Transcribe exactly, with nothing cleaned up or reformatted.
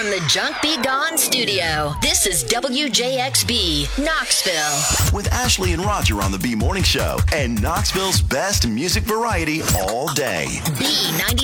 from the Junk Be Gone studio, this is W J X B, Knoxville. With Ashley and Roger on the B Morning Show and Knoxville's best music variety all day. B ninety.